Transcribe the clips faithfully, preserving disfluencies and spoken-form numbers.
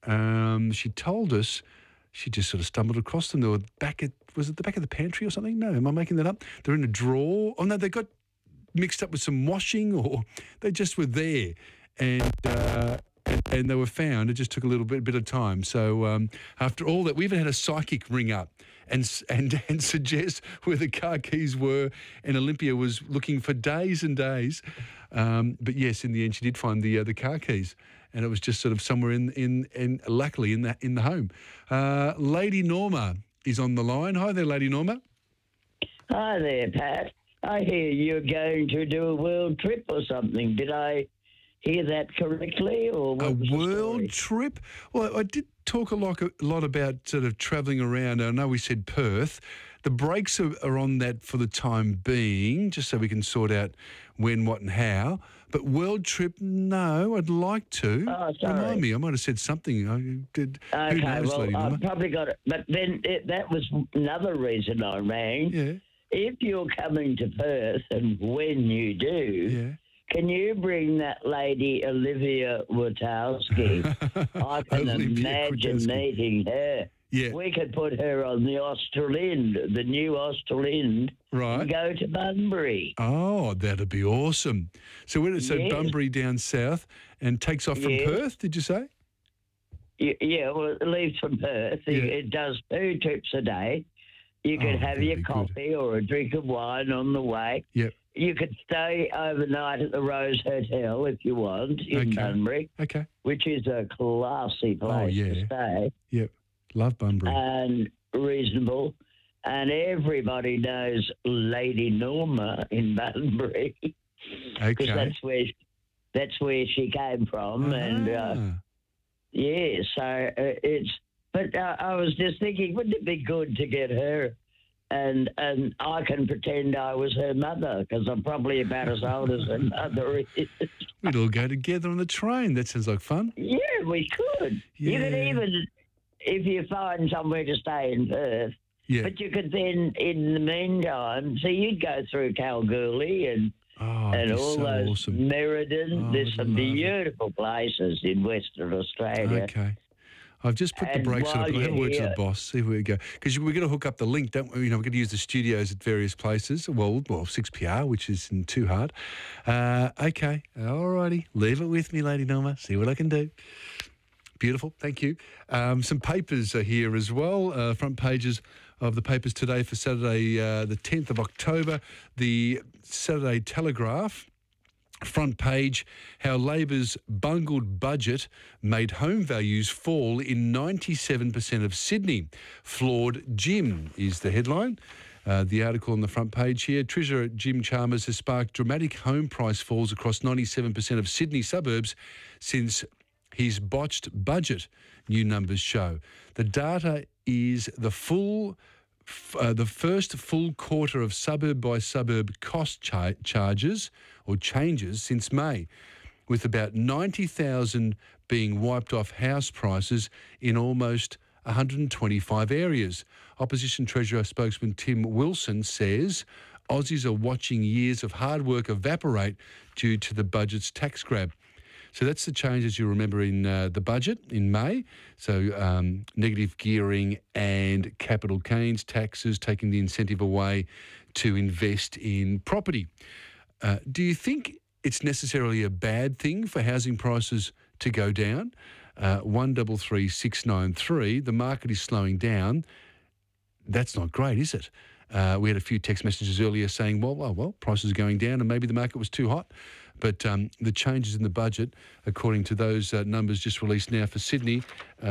Um, she told us she just sort of stumbled across them. They were back at, was it the back of the pantry or something? No, am I making that up? They're in a drawer. Oh, no, they got mixed up with some washing, or they just were there. And, uh, and, and they were found. It just took a little bit, bit of time. So um, after all that, we even had a psychic ring up and and and suggest where the car keys were, and Olympia was looking for days and days. Um, but yes, in the end, she did find the uh, the car keys, and it was just sort of somewhere in in, in luckily in the in the home. Uh, Lady Norma is on the line. Hi there, Lady Norma. Hi there, Pat. I hear you're going to do a world trip or something. Did I hear that correctly, or what A was the world story? trip? Well, I did talk a lot, a lot about sort of travelling around. I know we said Perth. The brakes are, are on that for the time being, just so we can sort out when, what and how. But world trip, no, I'd like to. Oh, sorry. Remind me, I might have said something. I did. Who Okay, knows, well, Lady Norma? I've probably got it. But then it, that was another reason I rang. Yeah, If you're coming to Perth, and when you do, yeah. can you bring that lady Olivia Wachowski? I can Olivia imagine Wachowski. meeting her. Yeah. We could put her on the Australind, the new Australind, Right. and go to Bunbury. Oh, that'd be awesome. So where so Yes. Bunbury down south and takes off from Yes. Perth, did you say? Y- Yeah, well, it leaves from Perth. Yeah. It does two trips a day. You could Oh, have that'd your be good. coffee or a drink of wine on the way. Yep. You could stay overnight at the Rose Hotel if you want in Okay. Bunbury, Okay. which is a classy place Oh, yeah. to stay Yep. Love Bunbury. and reasonable. And everybody knows Lady Norma in Bunbury because Okay. that's where that's where she came from. And uh, Ah. yeah, so uh, it's. But uh, I was just thinking, wouldn't it be good to get her, and and I can pretend I was her mother because I'm probably about as old as her mother is. We'd all go together on the train. That sounds like fun. Yeah, we could. You could Yeah. even, if you find somewhere to stay in Perth, Yeah. but you could then, in the meantime, so you'd go through Kalgoorlie and Oh, and it'd be all so those awesome. Meriden. Oh, There's I'd some love it. beautiful places in Western Australia. Okay. I've just put the And brakes on. while it, but I'll have a you're word to the here- boss, see where we go. Because we're going to hook up the link, don't we? You know, we're going to use the studios at various places. Well, well, six P R, which isn't too hard. Uh, okay. All righty. Leave it with me, Lady Norma. See what I can do. Beautiful. Thank you. Um, some papers are here as well. Uh, front pages of the papers today for Saturday, uh, the tenth of October. The Saturday Telegraph. Front page, how Labor's bungled budget made home values fall in ninety-seven percent of Sydney. Flawed Jim is the headline. Uh, the article on the front page here, Treasurer Jim Chalmers has sparked dramatic home price falls across ninety-seven percent of Sydney suburbs since his botched budget, new numbers show. The data is the full Uh, the first full quarter of suburb-by-suburb cost cha- charges or changes since May, with about ninety thousand being wiped off house prices in almost one hundred twenty-five areas. Opposition Treasurer spokesman Tim Wilson says Aussies are watching years of hard work evaporate due to the budget's tax grab. So that's the changes you remember in uh, the budget in May. So um, negative gearing and capital gains taxes, taking the incentive away to invest in property. Uh, do you think it's necessarily a bad thing for housing prices to go down? Uh, one double three six nine three. The market is slowing down. That's not great, is it? Uh, we had a few text messages earlier saying, well, well, well, prices are going down and maybe the market was too hot. But um, the changes in the budget, according to those uh, numbers just released now for Sydney,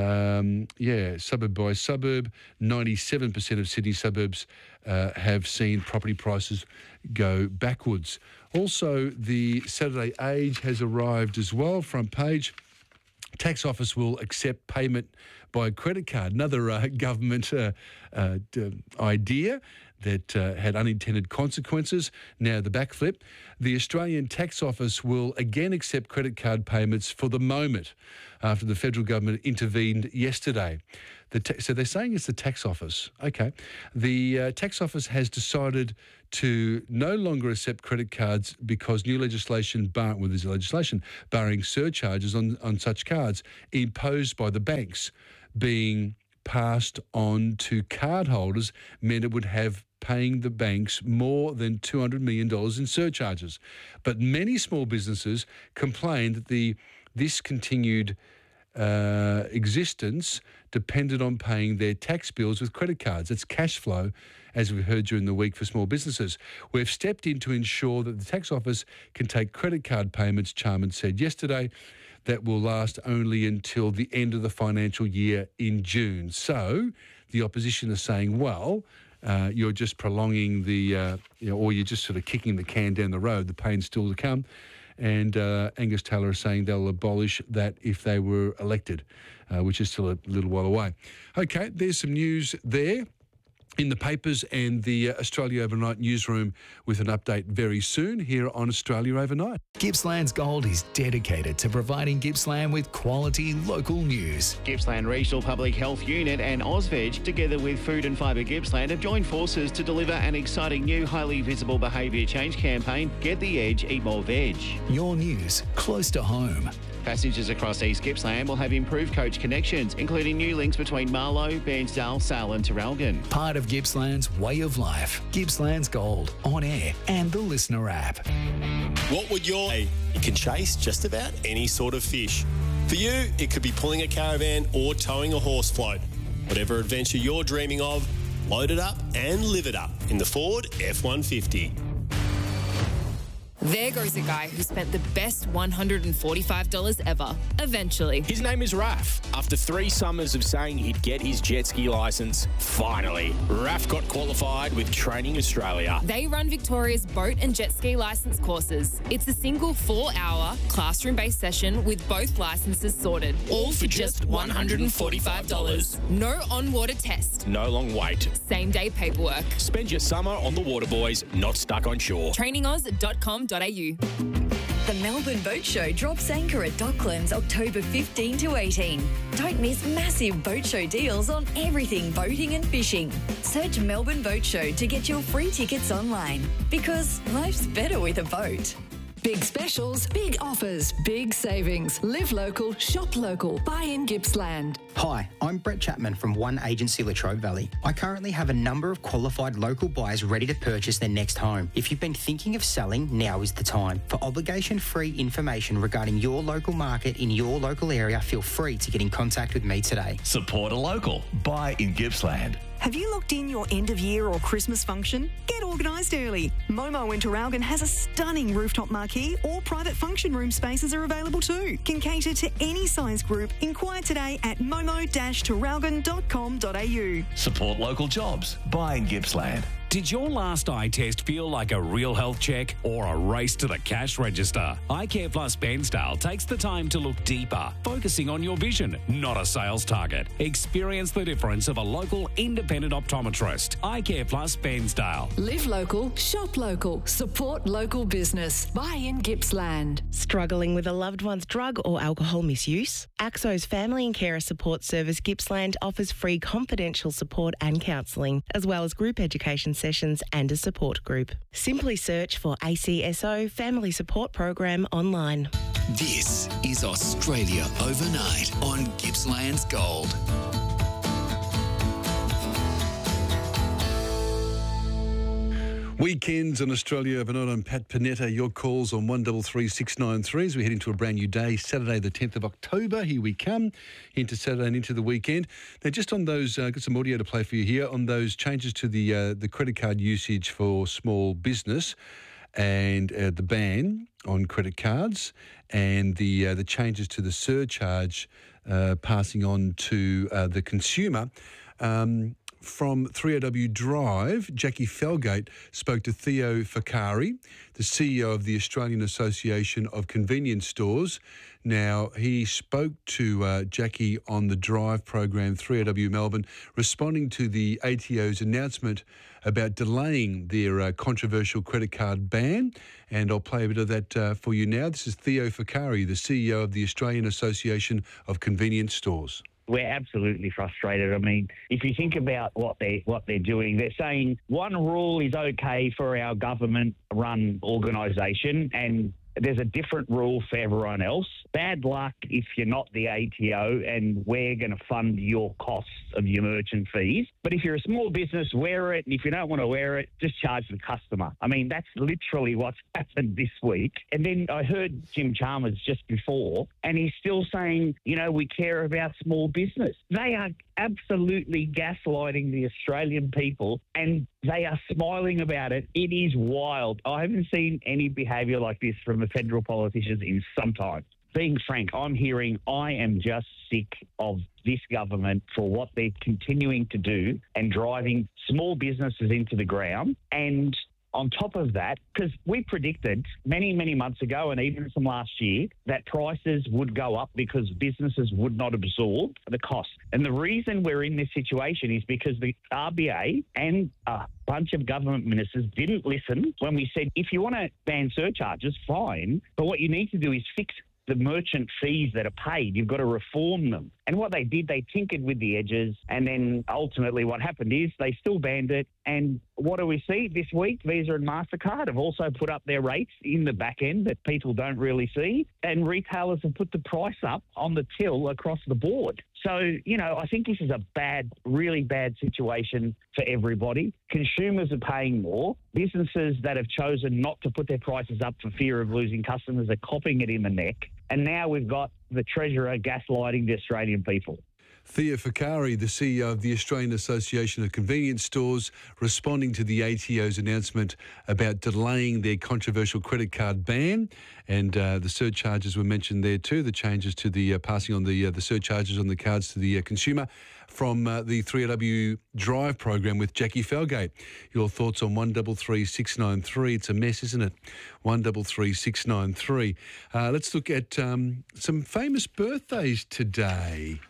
um, yeah, suburb by suburb, ninety-seven percent of Sydney suburbs uh, have seen property prices go backwards. Also, the Saturday Age has arrived as well, front page. Tax Office will accept payment by credit card. Another uh, government uh, uh, d- idea that uh, had unintended consequences. Now the backflip. The Australian Tax Office will again accept credit card payments for the moment after the federal government intervened yesterday. The ta- so they're saying it's the tax office. Okay. The uh, tax office has decided to no longer accept credit cards because new legislation, bar- well, there's legislation barring surcharges on, on such cards imposed by the banks being passed on to cardholders meant it would have paying the banks more than two hundred million dollars in surcharges. But many small businesses complained that the this continued uh, existence depended on paying their tax bills with credit cards. It's cash flow, as we heard during the week, for small businesses. We've stepped in to ensure that the tax office can take credit card payments, Charman said yesterday. That will last only until the end of the financial year in June. So the opposition is saying, well, uh, you're just prolonging the, uh, you know, or you're just sort of kicking the can down the road. The pain's still to come. And uh, Angus Taylor is saying they'll abolish that if they were elected, uh, which is still a little while away. Okay, there's some news there in the papers and the uh, Australia Overnight newsroom with an update very soon here on Australia Overnight. Gippsland's Gold is dedicated to providing Gippsland with quality local news. Gippsland Regional Public Health Unit and Ozveg, together with Food and Fibre Gippsland, have joined forces to deliver an exciting new highly visible behaviour change campaign, Get the Edge, Eat More Veg. Your news close to home. Passengers across East Gippsland will have improved coach connections, including new links between Marlow, Bairnsdale, Sale and Terralgan. Part of Gippsland's way of life. Gippsland's Gold, on air and the Listener app. What would your... You can chase just about any sort of fish. For you, it could be pulling a caravan or towing a horse float. Whatever adventure you're dreaming of, load it up and live it up in the Ford F one fifty. There goes a guy who spent the best one hundred forty-five dollars ever, eventually. His name is Raf. After three summers of saying he'd get his jet ski licence, finally, Raf got qualified with Training Australia. They run Victoria's boat and jet ski licence courses. It's a single four-hour classroom-based session with both licences sorted, all for just one hundred forty-five dollars. No on-water test. No long wait. Same-day paperwork. Spend your summer on the water boys, not stuck on shore. training oz dot com dot a u. The Melbourne Boat Show drops anchor at Docklands October fifteenth to eighteenth. Don't miss massive boat show deals on everything boating and fishing. Search Melbourne Boat Show to get your free tickets online, because life's better with a boat. Big specials, big offers, big savings. Live local, shop local. Buy in Gippsland. Hi, I'm Brett Chapman from One Agency Latrobe Valley. I currently have a number of qualified local buyers ready to purchase their next home. If you've been thinking of selling, now is the time. For obligation-free information regarding your local market in your local area, feel free to get in contact with me today. Support a local. Buy in Gippsland. Have you locked in your end of year or Christmas function? Get organised early. Momo in Terralgan has a stunning rooftop marquee, or private function room spaces are available too. Can cater to any size group. Inquire today at momo dash terralgan dot com dot a u. Support local jobs. Buy in Gippsland. Did your last eye test feel like a real health check or a race to the cash register? iCare Plus Bairnsdale takes the time to look deeper, focusing on your vision, not a sales target. Experience the difference of a local independent optometrist. iCare Plus Bairnsdale. Live local, shop local, support local business. Buy in Gippsland. Struggling with a loved one's drug or alcohol misuse? AXO's Family and Carer Support Service Gippsland offers free confidential support and counselling, as well as group education sessions and a support group. Simply search for A C S O Family Support Program online. This is Australia Overnight on Gippsland's Gold. Weekends on Australia Overnight. I'm Pat Panetta. Your calls on one three three six nine three as we head into a brand new day, Saturday the tenth of October. Here we come, into Saturday and into the weekend. Now, just on those, uh, got some audio to play for you here, on those changes to the uh, the credit card usage for small business and uh, the ban on credit cards and the uh, the changes to the surcharge uh, passing on to uh, the consumer. Um, From three O W Drive, Jackie Felgate spoke to Theo Fakari, the C E O of the Australian Association of Convenience Stores. Now, he spoke to uh, Jackie on the Drive program, three O W Melbourne, responding to the A T O's announcement about delaying their uh, controversial credit card ban. And I'll play a bit of that uh, for you now. This is Theo Fakari, the C E O of the Australian Association of Convenience Stores. we're absolutely frustrated. I mean, if you think about what they're, what they're doing, they're saying one rule is okay for our government-run organisation and there's a different rule for everyone else. Bad luck if you're not the A T O and we're going to fund your costs of your merchant fees. But if you're a small business, wear it. And if you don't want to wear it, just charge the customer. I mean, that's literally what's happened this week. And then I heard Jim Chalmers just before, and he's still saying, you know, we care about small business. They are absolutely gaslighting the Australian people, and they are smiling about it. It is wild. I haven't seen any behaviour like this from the federal politicians in some time. Being frank, I'm hearing I am just sick of this government for what they're continuing to do and driving small businesses into the ground. And on top of that, because we predicted many, many months ago and even from last year that prices would go up because businesses would not absorb the cost. And the reason we're in this situation is because the R B A and a bunch of government ministers didn't listen when we said, if you want to ban surcharges, fine. But what you need to do is fix the merchant fees that are paid. You've got to reform them. And what they did, they tinkered with the edges. And then ultimately what happened is they still banned it. And what do we see this week? Visa and MasterCard have also put up their rates in the back end that people don't really see. And retailers have put the price up on the till across the board. So, you know, I think this is a bad, really bad situation for everybody. Consumers are paying more. Businesses that have chosen not to put their prices up for fear of losing customers are copping it in the neck. And now we've got the Treasurer gaslighting the Australian people. Thea Fakari, the C E O of the Australian Association of Convenience Stores, responding to the A T O's announcement about delaying their controversial credit card ban. And uh, the surcharges were mentioned there too, the changes to the uh, passing on the uh, the surcharges on the cards to the uh, consumer from uh, the three R W Drive program with Jackie Felgate. Your thoughts on one three three six nine three. It's a mess, isn't it? one three three six nine three. Uh, let's look at um, some famous birthdays today.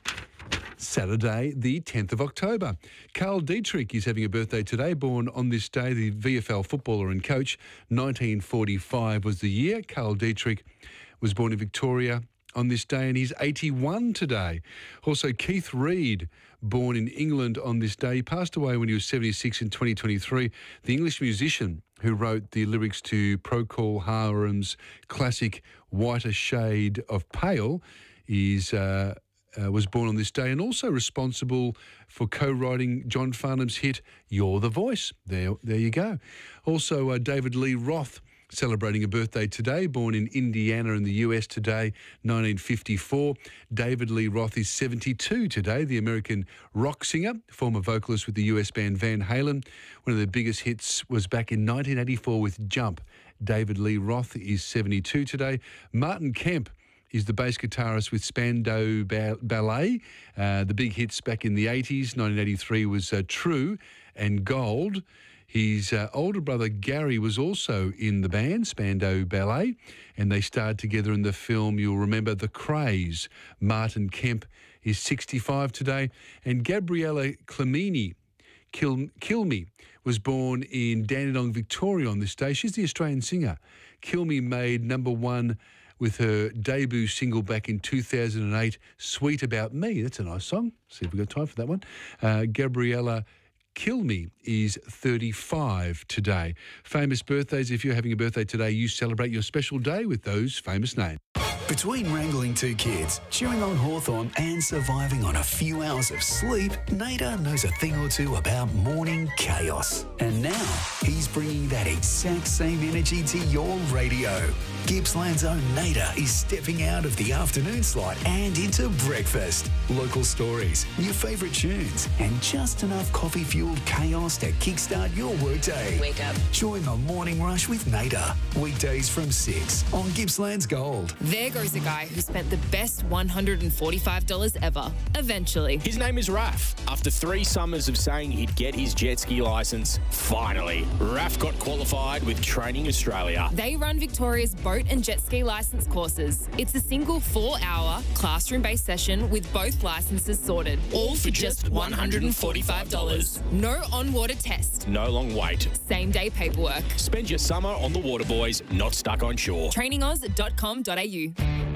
Saturday, the tenth of October. Carl Dietrich is having a birthday today, born on this day, the V F L footballer and coach. nineteen forty-five was the year. Carl Dietrich was born in Victoria on this day, and he's eighty-one today. Also, Keith Reid, born in England on this day. He passed away when he was seventy-six in twenty twenty-three. The English musician who wrote the lyrics to Procol Harum's classic Whiter Shade of Pale is... Uh, Uh, was born on this day, and also responsible for co-writing John Farnham's hit "You're the Voice." There, there you go. Also, uh, David Lee Roth celebrating a birthday today, born in Indiana in the U S today, nineteen fifty-four. David Lee Roth is seventy-two today, the American rock singer, former vocalist with the U S band Van Halen. One of their biggest hits was back in nineteen eighty-four with Jump. David Lee Roth is seventy-two today. Martin Kemp is the bass guitarist with Spandau Ballet. Uh, the big hits back in the eighties, nineteen eighty-three was uh, True and Gold. His uh, older brother Gary was also in the band, Spandau Ballet, and they starred together in the film, you'll remember, The Craze. Martin Kemp is sixty-five today, and Gabriella Clemini Kil- Kilme was born in Dandenong, Victoria on this day. She's the Australian singer. Kilme made number one with her debut single back in two thousand eight, Sweet About Me. That's a nice song. See if we've got time for that one. Uh, Gabriella Kilme is thirty-five today. Famous birthdays. If you're having a birthday today, you celebrate your special day with those famous names. Between wrangling two kids, chewing on Hawthorn and surviving on a few hours of sleep, Nader knows a thing or two about morning chaos. And now he's bringing that exact same energy to your radio. Gippsland's own Nader is stepping out of the afternoon slot and into breakfast. Local stories, your favourite tunes, and just enough coffee-fueled chaos to kickstart your workday. Wake up. Join the Morning Rush with Nader. Weekdays from six on Gippsland's Gold. There goes a guy who spent the best one hundred forty-five dollars ever, eventually. His name is Raf. After three summers of saying he'd get his jet ski licence, finally, Raf got qualified with Training Australia. They run Victoria's boat and jet ski licence courses. It's a single four-hour classroom-based session with both licences sorted, all for just one hundred forty-five dollars. No on-water test. No long wait. Same-day paperwork. Spend your summer on the water, boys, not stuck on shore. training oz dot com dot a u.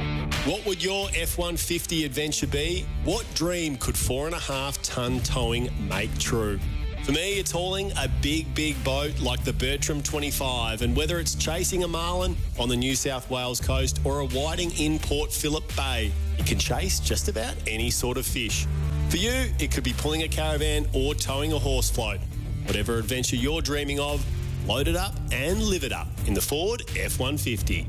What would your F one fifty adventure be? What dream could four and a half tonne towing make true? For me, it's hauling a big, big boat like the Bertram twenty-five, and whether it's chasing a marlin on the New South Wales coast or a whiting in Port Phillip Bay, you can chase just about any sort of fish. For you, it could be pulling a caravan or towing a horse float. Whatever adventure you're dreaming of, load it up and live it up in the Ford F one fifty.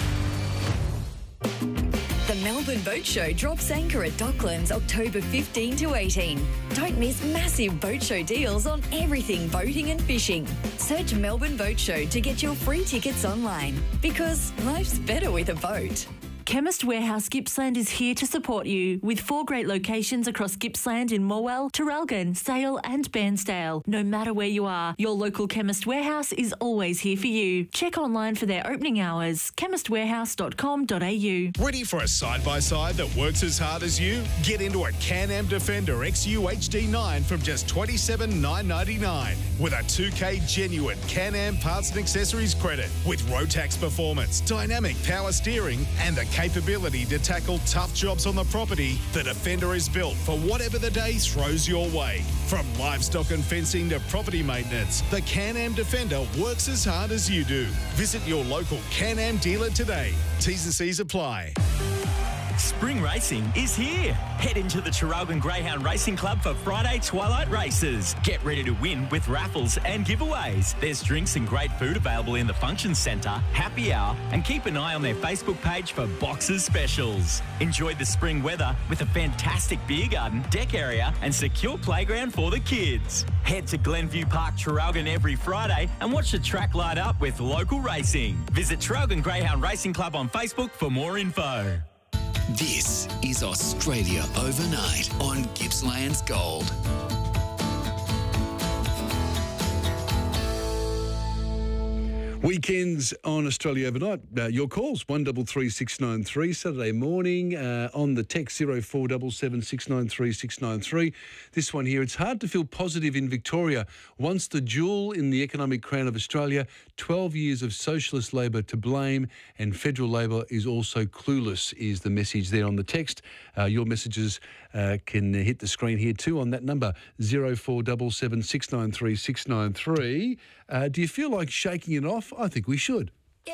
The Melbourne Boat Show drops anchor at Docklands October fifteenth to eighteenth. Don't miss massive boat show deals on everything boating and fishing. Search Melbourne Boat Show to get your free tickets online, because life's better with a boat. Chemist Warehouse Gippsland is here to support you with four great locations across Gippsland in Morwell, Traralgon, Sale and Bairnsdale. No matter where you are, your local Chemist Warehouse is always here for you. Check online for their opening hours, chemist warehouse dot com dot a u. Ready for a side-by-side that works as hard as you? Get into a Can-Am Defender X U H D nine from just twenty-seven thousand nine hundred ninety-nine dollars with a two K genuine Can-Am parts and accessories credit with Rotax performance, dynamic power steering and the capability to tackle tough jobs on the property. The Defender is built for whatever the day throws your way. From livestock and fencing to property maintenance, the Can-Am Defender works as hard as you do. Visit your local Can-Am dealer today. T's and C's apply. Spring racing is here. Head into the Traralgon Greyhound Racing Club for Friday Twilight Races. Get ready to win with raffles and giveaways. There's drinks and great food available in the Function Centre, happy hour, and keep an eye on their Facebook page for boxes specials. Enjoy the spring weather with a fantastic beer garden, deck area, and secure playground for the kids. Head to Glenview Park, Traralgon every Friday and watch the track light up with local racing. Visit Traralgon Greyhound Racing Club on Facebook for more info. This is Australia Overnight on Gippsland's Gold. Weekends on Australia Overnight. Uh, your calls, one three three six nine three, Saturday morning uh, on the text zero four seven seven six nine three six nine three. This one here, it's hard to feel positive in Victoria. Once the jewel in the economic crown of Australia, twelve years of socialist Labor to blame, and federal Labor is also clueless, is the message there on the text. Uh, your messages uh, can hit the screen here too on that number, zero four seven seven six nine three six nine three. Uh, do you feel like shaking it off? I think we should.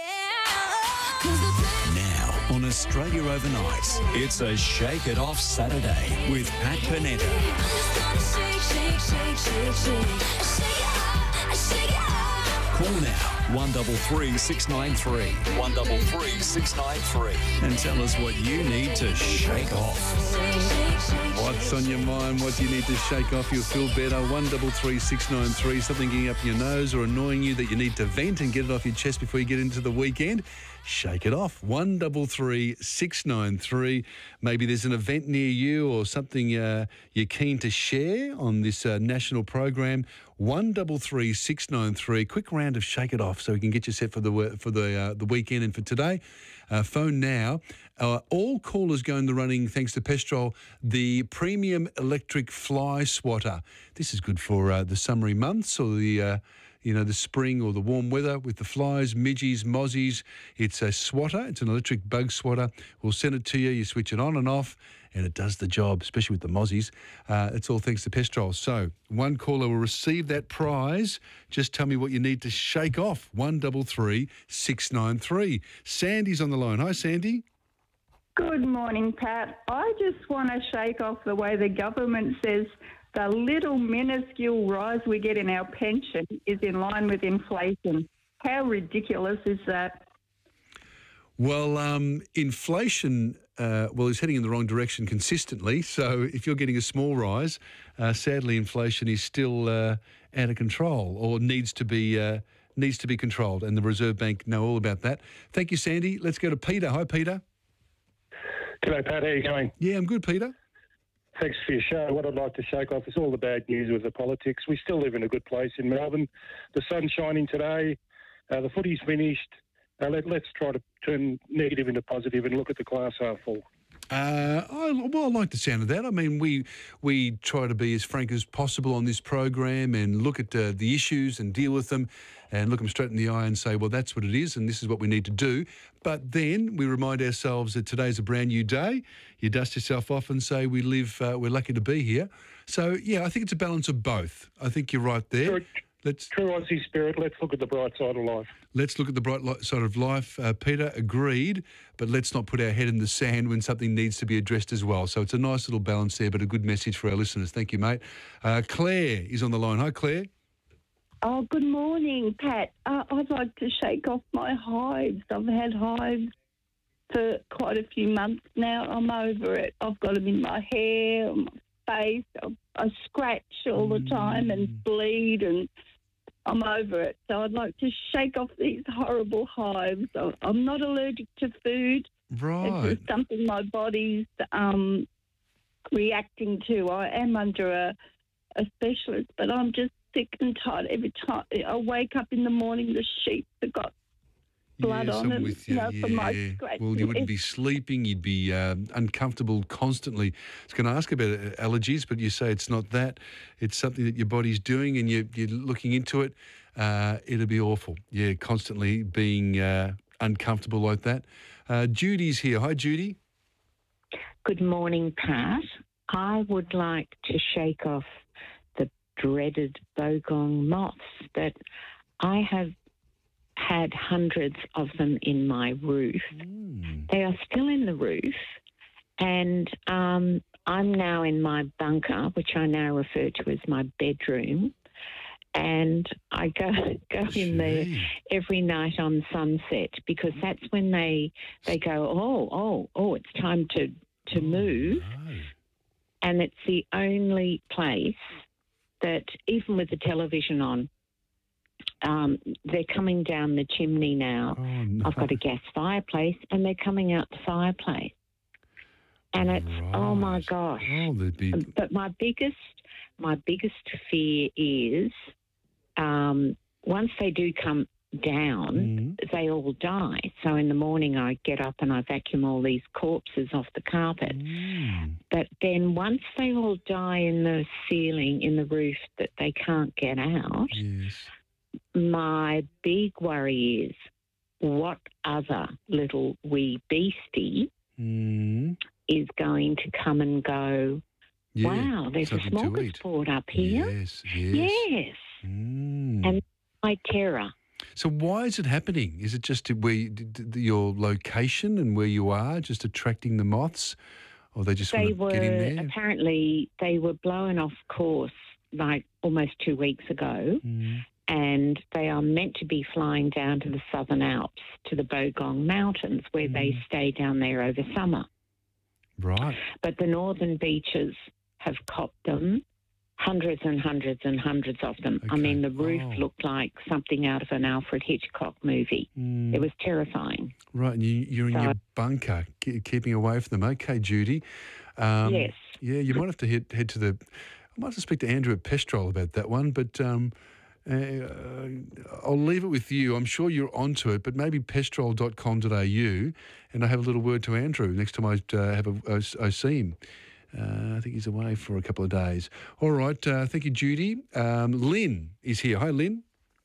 Now on Australia Overnight, it's a Shake It Off Saturday with Pat Panetta. Call now, one three three six nine three, one three three six nine three, and tell us what you need to shake off. What's on your mind? What do you need to shake off? You'll feel better. one three three six nine three. Something getting up your nose or annoying you that you need to vent and get it off your chest before you get into the weekend. Shake it off. one three three six nine three. Maybe there's an event near you or something uh, you're keen to share on this uh, national program. one three three six nine three. Quick round of Shake It Off so we can get you set for the for the uh, the weekend and for today. Uh, phone now. Uh, all callers go in the running, thanks to Pestrol, the premium electric fly swatter. This is good for uh, the summery months or the, uh, you know, the spring or the warm weather with the flies, midgies, mozzies. It's a swatter. It's an electric bug swatter. We'll send it to you. You switch it on and off, and it does the job, especially with the mozzies. Uh, it's all thanks to Pestrol. So one caller will receive that prize. Just tell me what you need to shake off. one three three six nine three. Sandy's on the line. Hi, Sandy. Good morning, Pat. I just want to shake off the way the government says the little minuscule rise we get in our pension is in line with inflation. How ridiculous is that? Well, um, inflation, uh, well, is heading in the wrong direction consistently. So if you're getting a small rise, uh, sadly, inflation is still uh, out of control or needs to be uh, needs to be controlled. And the Reserve Bank know all about that. Thank you, Sandy. Let's go to Peter. Hi, Peter. G'day, Pat. How are you going? Yeah, I'm good, Peter. Thanks for your show. What I'd like to shake off is all the bad news with the politics. We still live in a good place in Melbourne. The sun's shining today. Uh, the footy's finished. Uh, let, let's try to turn negative into positive and look at the glass half full. Uh, I, well, I like the sound of that. I mean, we we try to be as frank as possible on this program and look at uh, the issues and deal with them and look them straight in the eye and say, well, that's what it is and this is what we need to do. But then we remind ourselves that today's a brand new day. You dust yourself off and say we live, uh, we're lucky to be here. So, yeah, I think it's a balance of both. I think you're right there. True, Let's, true Aussie spirit. Let's look at the bright side of life. Let's look at the bright li- side of life. Uh, Peter, agreed, but let's not put our head in the sand when something needs to be addressed as well. So it's a nice little balance there, but a good message for our listeners. Thank you, mate. Uh, Claire is on the line. Hi, Claire. Oh, good morning, Pat. Uh, I'd like to shake off my hives. I've had hives for quite a few months now. I'm over it. I've got them in my hair, on my face. I, I scratch all the time and bleed, and I'm over it. So I'd like to shake off these horrible hives. I- I'm not allergic to food. Right. It's just something my body's um, reacting to. I am under a, a specialist, but I'm just sick and tired every time. I wake up in the morning, the sheets have got blood Yes, on I'm them, with you you, know, yeah. from my scratch. Well, you wouldn't be sleeping. You'd be um, uncomfortable constantly. I was going to ask about uh, allergies, but you say it's not that. It's something that your body's doing and you're, you're looking into it. Uh, it'd be awful. Yeah, constantly being uh, uncomfortable like that. Uh, Judy's here. Hi, Judy. Good morning, Pat. I would like to shake off the dreaded bogong moths that I have had hundreds of them in my roof. Mm. They are still in the roof, and um, I'm now in my bunker, which I now refer to as my bedroom. And I go go in there every night on sunset because that's when they they go, oh, oh, oh, it's time to, to move. No. And it's the only place that, even with the television on, um, they're coming down the chimney now. Oh, no. I've got a gas fireplace and they're coming out the fireplace. And it's, oh, my gosh. Oh, there'd be... But my biggest, my biggest fear is um, once they do come down, Mm-hmm. they all die. So in the morning I get up and I vacuum all these corpses off the carpet. Mm. But then once they all die in the ceiling, in the roof that they can't get out, Yes. my big worry is what other little wee beastie Mm. is going to come and go, Yeah, wow, there's a something to eat. smorgasbord up here. Yes, yes. Yes. Mm. And my terror. So why is it happening? Is it just where you, d- d- your location and where you are just attracting the moths, or they just They want to get in were, there? apparently, they were blown off course like almost two weeks ago. Mm. And they are meant to be flying down to the Southern Alps, to the Bogong Mountains, where Mm. they stay down there over summer. Right. But the northern beaches have copped them, hundreds and hundreds and hundreds of them. I mean, the roof Oh. looked like something out of an Alfred Hitchcock movie. Mm. It was terrifying. Right, and you, you're in So- your bunker, ke- keeping away from them. Okay, Judy. Um, Yes. Yeah, you might have to head, head to the... I might have to speak to Andrew at Pestrol about that one, but um, uh, I'll leave it with you. I'm sure you're onto it, but maybe pestrol dot com dot a u, and I have a little word to Andrew next time I uh, have a, I, I see him. Uh, I think he's away for a couple of days. All right, uh, thank you, Judy. Um, Lynn is here. Hi, Lynn.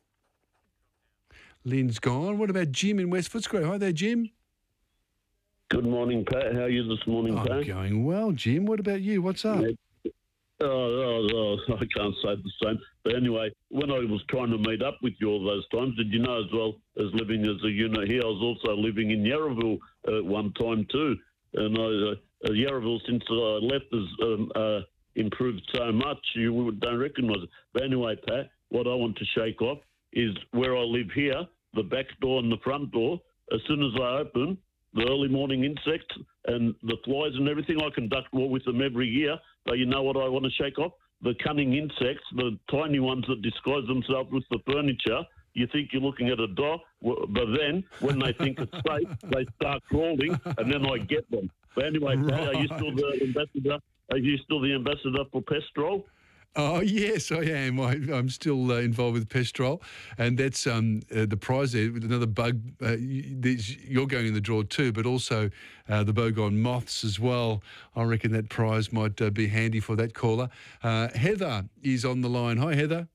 Lynn's gone. What about Jim in West Footscray? Hi there, Jim. Good morning, Pat. How are you this morning, I'm Pat? going well, Jim. What about you? What's up? Oh, oh, oh, I can't say the same. But anyway, when I was trying to meet up with you all those times, did you know as well as living as a unit here, I was also living in Yarraville at one time too. And I, uh, Yarraville, since I left, has um, uh, improved so much, you don't recognise it. But anyway, Pat, what I want to shake off is where I live here, the back door and the front door, as soon as I open, the early morning insects and the flies and everything, I can duck war with them every year. But you know what I want to shake off? The cunning insects, the tiny ones that disguise themselves with the furniture. You think you're looking at a dog, but then when they think it's safe, they start crawling, and then I get them. But anyway, Pat, are you still the ambassador? Are you still the ambassador for Pestrol? Oh, yes, I am. I, I'm still uh, involved with Pestrol, and that's um, uh, the prize there with another bug. Uh, you, you're going in the draw too, but also uh, the Bogon moths as well. I reckon that prize might uh, be handy for that caller. Uh, Heather is on the line. Hi, Heather.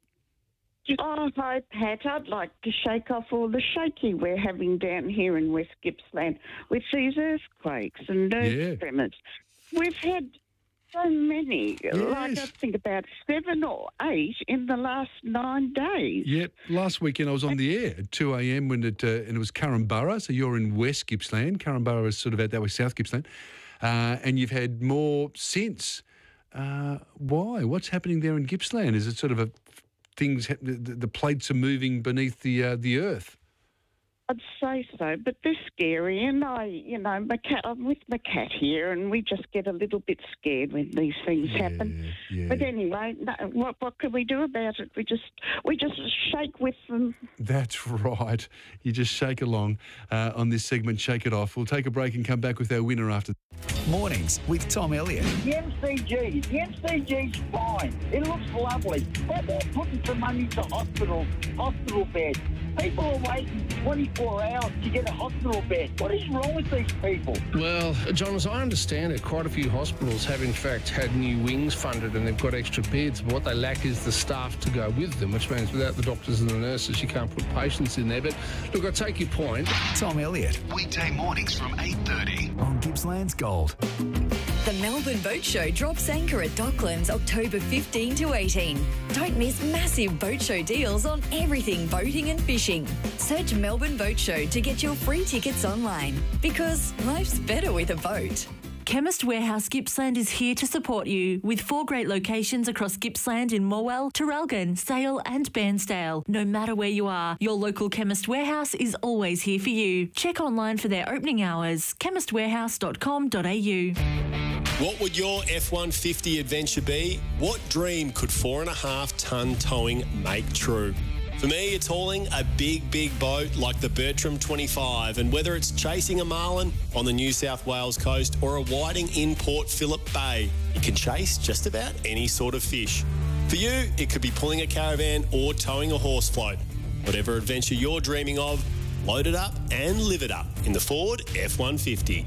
Oh, hi, Pat. I'd like to shake off all the shaking we're having down here in West Gippsland with these earthquakes and earth Yeah. tremors. We've had so many, like I think about seven or eight in the last nine days. Yep. Last weekend I was on the air at two a.m. when it uh, and it was Curramborough. So you're in West Gippsland. Curramborough is sort of out that way, South Gippsland, uh, and you've had more since. Uh, why? What's happening there in Gippsland? Is it sort of a things? The, the plates are moving beneath the uh, the earth. I'd say so, but they're scary, and I, you know, my cat, I'm with my cat here, and we just get a little bit scared when these things happen. yeah. But anyway, no, what what can we do about it? We just we just shake with them. That's right. You just shake along uh, on this segment. Shake it off. We'll take a break and come back with our winner after. Mornings with Tom Elliott. The M C G, the M C G's fine. It looks lovely, but they're putting some money to hospital, hospital beds. People are waiting twenty-four hours to get a hospital bed. What is wrong with these people? Well, John, as I understand it, quite a few hospitals have in fact had new wings funded and they've got extra beds, but what they lack is the staff to go with them, which means without the doctors and the nurses, you can't put patients in there. But look, I take your point. Tom Elliott, weekday mornings from eight thirty on Gippsland's Gold. The Melbourne Boat Show drops anchor at Docklands October fifteenth to eighteenth. Don't miss massive boat show deals on everything boating and fishing. Search Melbourne Boat Show to get your free tickets online, because life's better with a boat. Chemist Warehouse Gippsland is here to support you with four great locations across Gippsland in Morwell, Traralgon, Sale and Bairnsdale. No matter where you are, your local Chemist Warehouse is always here for you. Check online for their opening hours, chemist warehouse dot com dot a u. What would your F one fifty adventure be? What dream could four and a half tonne towing make true? For me, it's hauling a big, big boat like the Bertram twenty-five, and whether it's chasing a marlin on the New South Wales coast or a whiting in Port Phillip Bay, you can chase just about any sort of fish. For you, it could be pulling a caravan or towing a horse float. Whatever adventure you're dreaming of, load it up and live it up in the Ford F one fifty.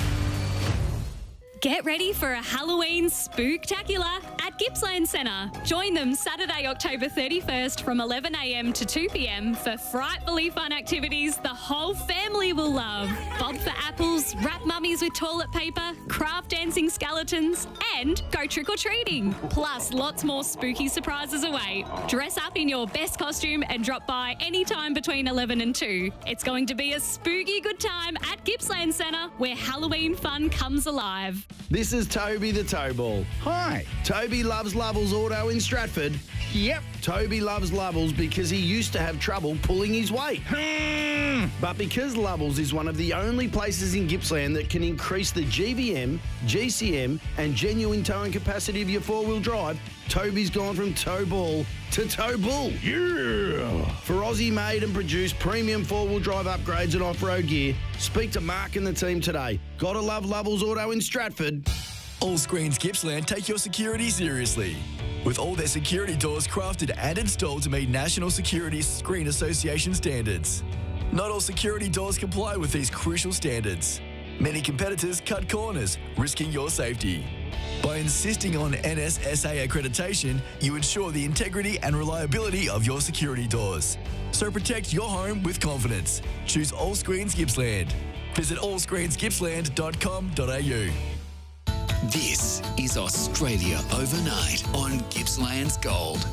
Get ready for a Halloween spooktacular at Gippsland Centre. Join them Saturday, October thirty-first from eleven a m to two p m for frightfully fun activities the whole family will love. Bob for apples, wrap mummies with toilet paper, craft dancing skeletons, and go trick-or-treating. Plus, lots more spooky surprises await. Dress up in your best costume and drop by anytime between eleven and two. It's going to be a spooky good time at Gippsland Centre, where Halloween fun comes alive. This is Toby the Towball. Hi. Toby loves Lovells Auto in Stratford. Yep. Toby loves Lovells because he used to have trouble pulling his weight. But because Lovells is one of the only places in Gippsland that can increase the G V M, G C M and genuine towing capacity of your four-wheel drive, Toby's gone from Towball to Towbull. Yeah! For Aussie-made and produced premium four-wheel drive upgrades and off-road gear, speak to Mark and the team today. Gotta love Lovells Auto in Stratford. All Screens Gippsland take your security seriously, with all their security doors crafted and installed to meet National Security Screen Association standards. Not all security doors comply with these crucial standards. Many competitors cut corners, risking your safety. By insisting on N S S A accreditation, you ensure the integrity and reliability of your security doors. So protect your home with confidence. Choose All Screens Gippsland. Visit all screens gippsland dot com dot a u. This is Australia Overnight on Gippsland's Gold.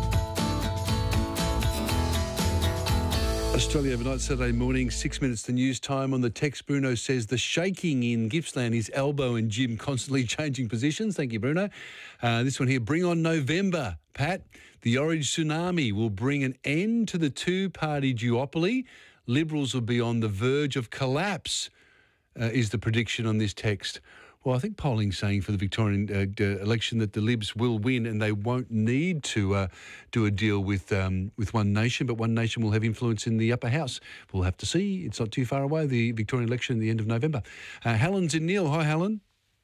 Australia Overnight, Saturday morning, six minutes to news time. On the text, Bruno says the shaking in Gippsland is Elbow and Jim constantly changing positions. Thank you, Bruno. Uh, this one here, bring on November, Pat. The orange tsunami will bring an end to the two-party duopoly. Liberals will be on the verge of collapse, uh, is the prediction on this text. Well, I think polling's saying for the Victorian uh, d- election that the Libs will win and they won't need to uh, do a deal with um, with One Nation, but One Nation will have influence in the upper house. We'll have to see. It's not too far away, the Victorian election at the end of November. Uh, Helen's in Neil. Hi, Helen.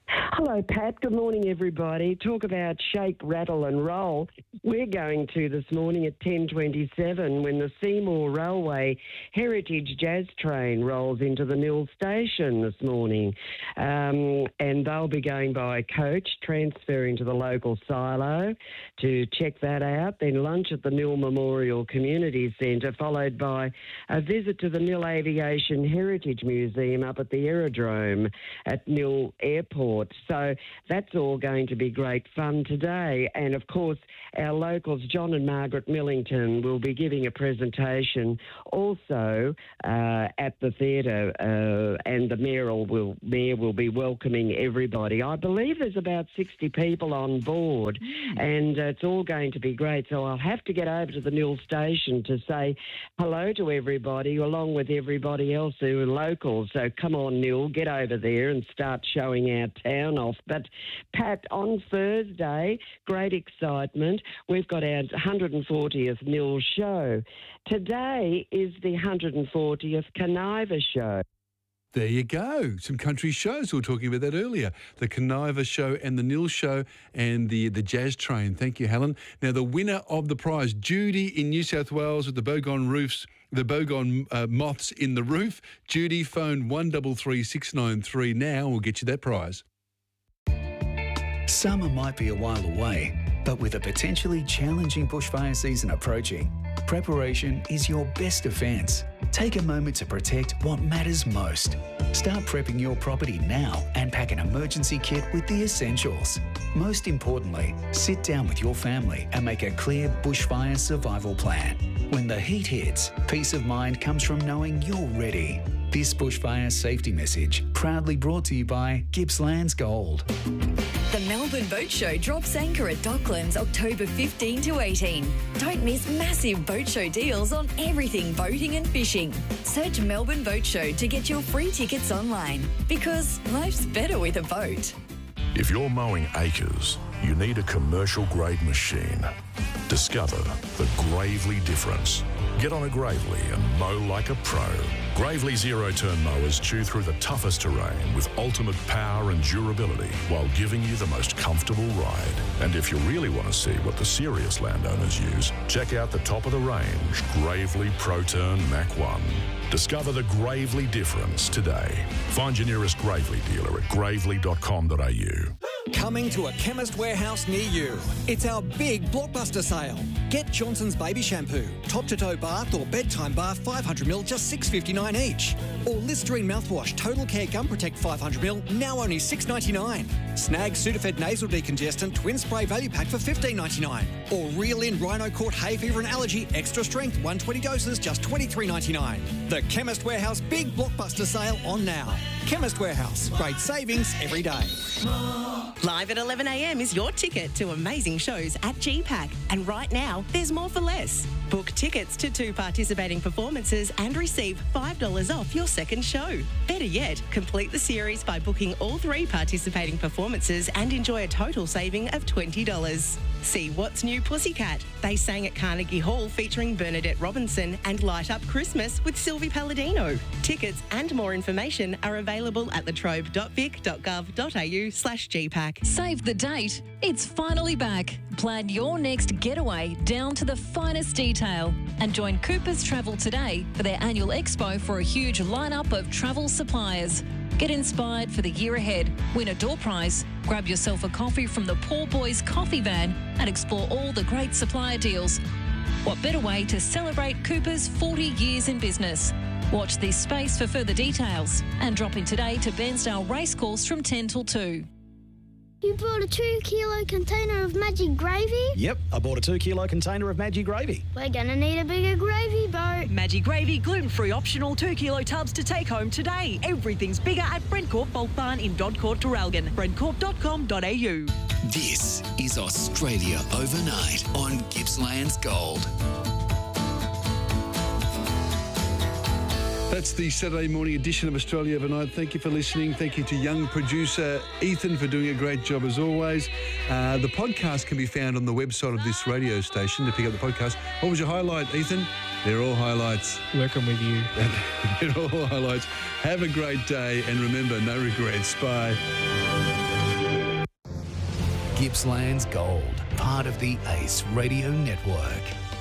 Hello, Pat. Good morning, everybody. Talk about shake, rattle and roll. We're going to this morning at ten twenty-seven when the Seymour Railway Heritage Jazz Train rolls into the Nil station this morning. Um, and they'll be going by coach, transferring to the local silo to check that out. Then lunch at the Nil Memorial Community Centre, followed by a visit to the Nil Aviation Heritage Museum up at the aerodrome at Nil Airport. So that's all going to be great fun today. And, of course, our locals, John and Margaret Millington, will be giving a presentation also uh, at the theatre, uh, and the mayor will, mayor will be welcoming everybody. I believe there's about sixty people on board, and uh, it's all going to be great. So I'll have to get over to the Nil station to say hello to everybody, along with everybody else who are locals. So come on, Nil, get over there and start showing our town off. But, Pat, on Thursday, great excitement. We've got our one hundred fortieth Nil show. Today is the one hundred fortieth Conniva show. There you go. Some country shows. We were talking about that earlier. The Conniva show and the Nil show and the, the Jazz Train. Thank you, Helen. Now, the winner of the prize, Judy in New South Wales with the Bogon roofs, the Bogon uh, moths in the roof. Judy, phone one three three six nine three now. We'll get you that prize. Summer might be a while away, but with a potentially challenging bushfire season approaching, preparation is your best defence. Take a moment to protect what matters most. Start prepping your property now and pack an emergency kit with the essentials. Most importantly, sit down with your family and make a clear bushfire survival plan. When the heat hits, peace of mind comes from knowing you're ready. This bushfire safety message proudly brought to you by Gippsland's Gold. The Melbourne Boat Show drops anchor at Docklands October fifteenth to eighteenth. Don't miss massive boat show deals on everything boating and fishing. Search Melbourne Boat Show to get your free tickets online, because life's better with a boat. If you're mowing acres, you need a commercial grade machine. Discover the Gravely difference. Get on a Gravely and mow like a pro. Gravely zero-turn mowers chew through the toughest terrain with ultimate power and durability while giving you the most comfortable ride. And if you really want to see what the serious landowners use, check out the top of the range Gravely ProTurn Mach one. Discover the Gravely difference today. Find your nearest Gravely dealer at gravely dot com dot a u. Coming to a Chemist Warehouse near you. It's our big blockbuster sale. Get Johnson's Baby Shampoo, top-to-toe bath or bedtime bath five hundred mil, just six dollars fifty-nine each. Or Listerine mouthwash, Total Care Gum Protect five hundred mil, now only six dollars ninety-nine. Snag Sudafed Nasal Decongestant Twin Spray Value Pack for fifteen dollars ninety-nine. Or Reel In Rhino Court Hay Fever and Allergy Extra Strength one hundred twenty doses, just twenty-three dollars ninety-nine. The Chemist Warehouse big blockbuster sale on now. Chemist Warehouse, great savings every day. Live at eleven a m is your ticket to amazing shows at G PAC. And right now, there's more for less. Book tickets to two participating performances and receive five dollars off your second show. Better yet, complete the series by booking all three participating performances and enjoy a total saving of twenty dollars. See What's New Pussycat. They sang at Carnegie Hall featuring Bernadette Robinson and Light Up Christmas with Sylvie Palladino. Tickets and more information are available at latrobe dot vic dot gov dot a u slash G PAC. Save the date. It's finally back. Plan your next getaway down to the finest detail and join Coopers Travel today for their annual expo for a huge lineup of travel suppliers. Get inspired for the year ahead, win a door prize, grab yourself a coffee from the Poor Boys Coffee Van and explore all the great supplier deals. What better way to celebrate Cooper's forty years in business? Watch this space for further details and drop in today to Bairnsdale Racecourse from ten till two. You brought a two kilo container of magic gravy? Yep, I bought a two kilo container of Maggi Gravy. We're going to need a bigger gravy boat. Maggi Gravy gluten-free optional two kilo tubs to take home today. Everything's bigger at Brentcorp Bulk Barn in Dodcourt, Traralgon. brentcorp dot com dot a u. This is Australia Overnight on Gippsland's Gold. That's the Saturday morning edition of Australia Overnight. Thank you for listening. Thank you to young producer Ethan for doing a great job as always. Uh, the podcast can be found on the website of this radio station to pick up the podcast. What was your highlight, Ethan? They're all highlights. Working with you. They're all highlights. Have a great day and remember, no regrets. Bye. Gippsland's Gold, part of the Ace Radio Network.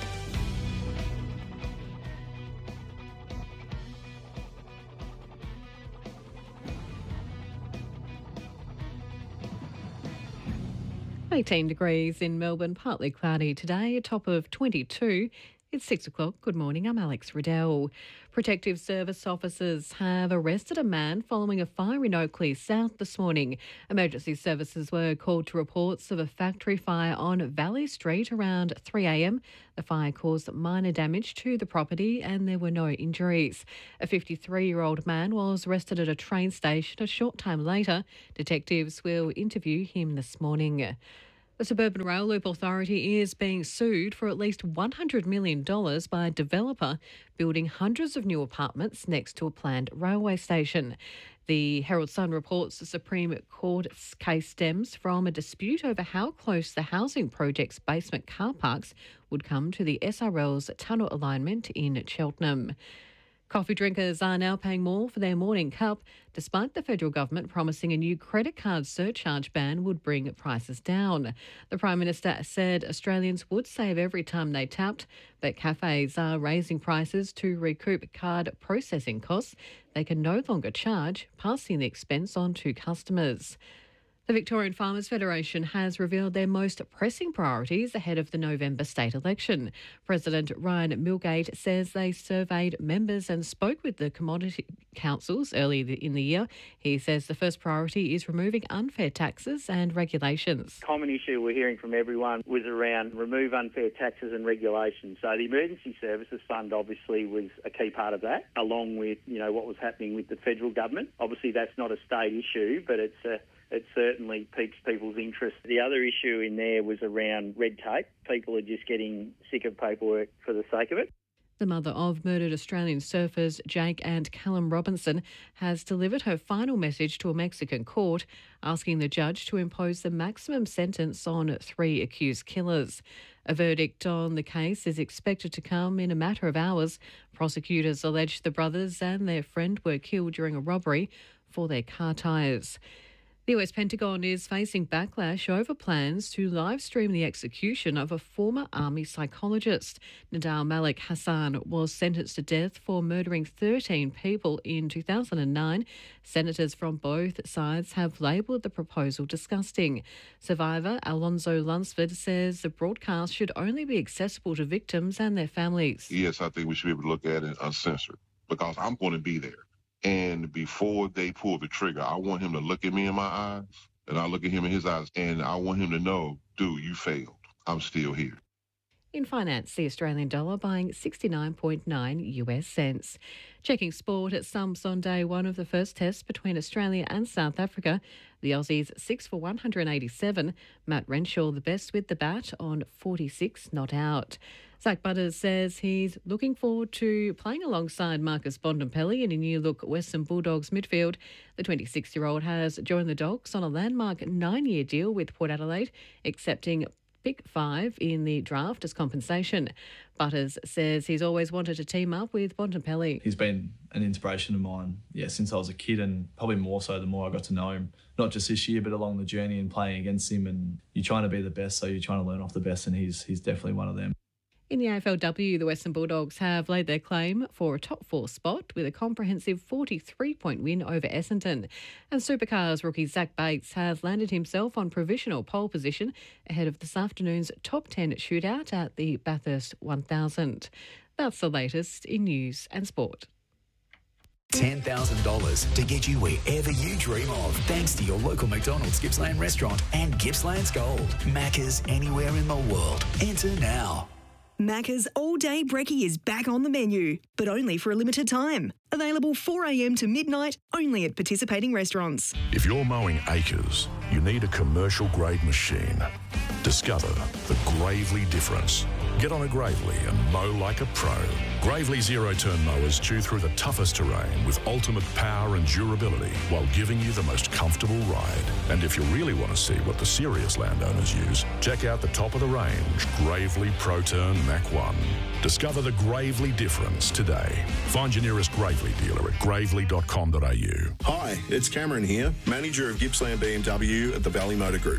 eighteen degrees in Melbourne, partly cloudy today, a top of twenty-two. It's six o'clock. Good morning, I'm Alex Riddell. Protective Service officers have arrested a man following a fire in Oakleigh South this morning. Emergency services were called to reports of a factory fire on Valley Street around three a m. The fire caused minor damage to the property and there were no injuries. A fifty-three-year-old man was arrested at a train station a short time later. Detectives will interview him this morning. The Suburban Rail Loop Authority is being sued for at least one hundred million dollars by a developer building hundreds of new apartments next to a planned railway station. The Herald Sun reports the Supreme Court's case stems from a dispute over how close the housing project's basement car parks would come to the S R L's tunnel alignment in Cheltenham. Coffee drinkers are now paying more for their morning cup, despite the federal government promising a new credit card surcharge ban would bring prices down. The Prime Minister said Australians would save every time they tapped, but cafes are raising prices to recoup card processing costs they can no longer charge, passing the expense on to customers. The Victorian Farmers Federation has revealed their most pressing priorities ahead of the November state election. President Ryan Milgate says they surveyed members and spoke with the commodity councils early in the year. He says the first priority is removing unfair taxes and regulations. Common issue we're hearing from everyone was around remove unfair taxes and regulations. So the Emergency Services Fund obviously was a key part of that, along with, you know, what was happening with the federal government. Obviously that's not a state issue, but it's a It certainly piques people's interest. The other issue in there was around red tape. People are just getting sick of paperwork for the sake of it. The mother of murdered Australian surfers Jake and Callum Robinson has delivered her final message to a Mexican court, asking the judge to impose the maximum sentence on three accused killers. A verdict on the case is expected to come in a matter of hours. Prosecutors allege the brothers and their friend were killed during a robbery for their car tyres. The U S Pentagon is facing backlash over plans to live stream the execution of a former army psychologist. Nadal Malik Hassan was sentenced to death for murdering thirteen people in two thousand nine. Senators from both sides have labelled the proposal disgusting. Survivor Alonzo Lunsford says the broadcast should only be accessible to victims and their families. Yes, I think we should be able to look at it uncensored because I'm going to be there. And before they pull the trigger, I want him to look at me in my eyes, and I look at him in his eyes, and I want him to know, dude, you failed. I'm still here. In finance, the Australian dollar buying sixty-nine point nine U S cents. Checking sport, it stumps on day one of the first test between Australia and South Africa. The Aussies six for one hundred eighty-seven. Matt Renshaw the best with the bat on forty-six not out. Zach Butters says he's looking forward to playing alongside Marcus Bontempelli in a new-look Western Bulldogs midfield. The twenty-six-year-old has joined the Dogs on a landmark nine-year deal with Port Adelaide, accepting pick five in the draft as compensation. Butters says he's always wanted to team up with Bontempelli. He's been an inspiration of mine, yeah, since I was a kid, and probably more so the more I got to know him. Not just this year, but along the journey and playing against him. And you're trying to be the best, so you're trying to learn off the best, and he's he's definitely one of them. In the A F L W, the Western Bulldogs have laid their claim for a top four spot with a comprehensive forty-three point win over Essendon. And Supercars rookie Zach Bates has landed himself on provisional pole position ahead of this afternoon's top ten shootout at the Bathurst one thousand. That's the latest in news and sport. ten thousand dollars to get you wherever you dream of, thanks to your local McDonald's Gippsland restaurant and Gippsland's Gold. Macca's anywhere in the world. Enter now. Macca's all-day brekkie is back on the menu, but only for a limited time. Available four a m to midnight, only at participating restaurants. If you're mowing acres, you need a commercial-grade machine. Discover the Gravely difference. Get on a Gravely and mow like a pro. Gravely zero-turn mowers chew through the toughest terrain with ultimate power and durability while giving you the most comfortable ride. And if you really want to see what the serious landowners use, check out the top-of-the-range Gravely ProTurn Mach one. Discover the Gravely difference today. Find your nearest Gravely dealer at gravely dot com dot a u. Hi, it's Cameron here, manager of Gippsland B M W at the Valley Motor Group.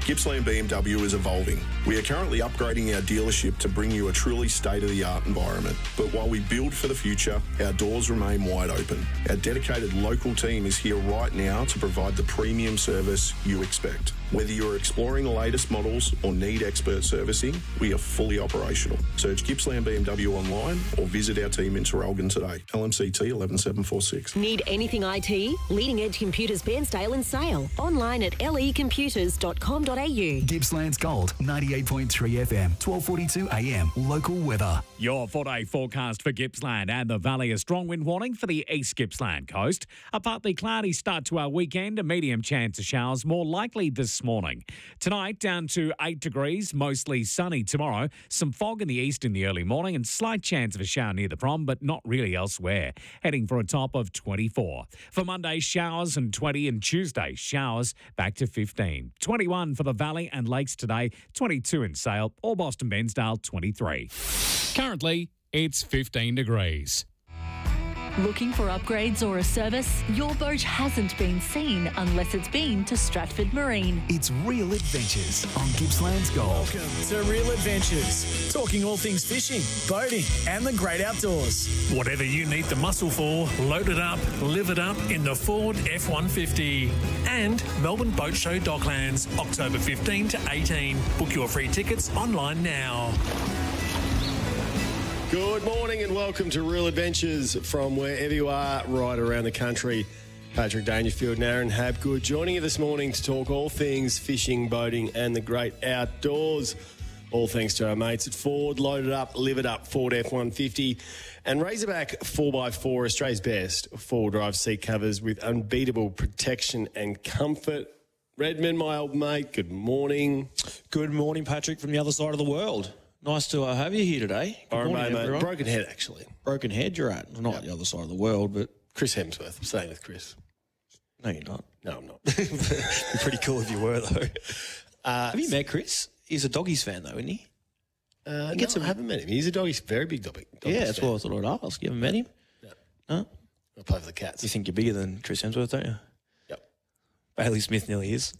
Gippsland B M W is evolving. We are currently upgrading our dealership to bring you a truly state-of-the-art environment. But while we build for the future, our doors remain wide open. Our dedicated local team is here right now to provide the premium service you expect. Whether you're exploring the latest models or need expert servicing, we are fully operational. Search Gippsland B M W online or visit our team in Traralgon today. L M C T eleven seven four six. Need anything I T? Leading Edge Computers Bairnsdale and Sale. Online at l e computers dot com dot a u. Gippsland's Gold, ninety-eight point three F M, twelve forty-two A M. Local weather. Your four-day forecast for Gippsland and the Valley. A strong wind warning for the East Gippsland coast. A partly cloudy start to our weekend. A medium chance of showers more likely this morning. Tonight down to eight degrees, mostly sunny tomorrow. Some fog in the east in the early morning and slight chance of a shower near the prom, but not really elsewhere. Heading for a top of twenty-four. For Monday, showers and twenty, and Tuesday, showers back to fifteen. twenty-one for the Valley and Lakes today, twenty-two in Sale, or Boston Bensdale, twenty-three. Currently, it's fifteen degrees. Looking for upgrades or a service? Your boat hasn't been seen unless it's been to Stratford Marine. It's Real Adventures on Gippsland's Gold. Welcome to Real Adventures, talking all things fishing, boating and the great outdoors. Whatever you need the muscle for, load it up, live it up in the Ford F one fifty. And Melbourne Boat Show Docklands, October fifteenth to eighteenth. Book your free tickets online now. Good morning and welcome to Real Adventures from wherever you are right around the country. Patrick Dangerfield and Aaron Habgood joining you this morning to talk all things fishing, boating and the great outdoors. All thanks to our mates at Ford. Load it up, live it up, Ford F one fifty. And Razorback four by four, Australia's best four-wheel drive seat covers with unbeatable protection and comfort. Redmond, my old mate, good morning. Good morning, Patrick, from the other side of the world. Nice to uh, have you here today. Good All morning, right, mate. everyone. Broken Head, actually. Broken Head you're at. Well, not Yep. the other side of the world, but... Chris Hemsworth. I'm staying with Chris. No, you're not. No, I'm not. It'd be pretty cool if you were, though. Uh, have you met Chris? He's a Doggies fan, though, isn't he? Uh, He no, gets I a- haven't met him. He's a doggies, very big dog. Doggies yeah, that's fan. what I thought I'd ask. You haven't met him? No. No? I play for the Cats. You think you're bigger than Chris Hemsworth, don't you? Yep. Bailey Smith nearly is.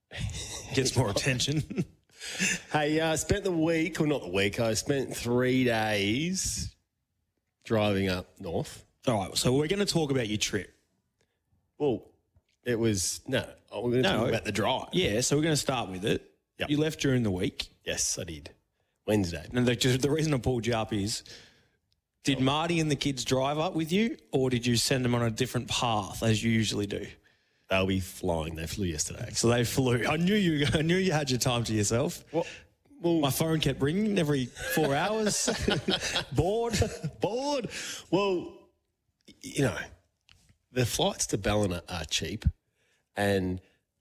Gets more attention. Hey, I uh, spent the week, or not the week, I spent three days driving up north. All right, so we're going to talk about your trip. Well, it was, no, we're going to No. talk about the drive. Yeah, so we're going to start with it. Yep. You left during the week. Yes, I did. Wednesday. And the, just the reason I pulled you up is, did Marty and the kids drive up with you, or did you send them on a different path as you usually do? They'll be flying. They flew yesterday. So they flew. I knew you. I knew you had your time to yourself. What? Well, my phone kept ringing every four hours. Bored. Bored. Well, you know, the flights to Ballina are cheap, and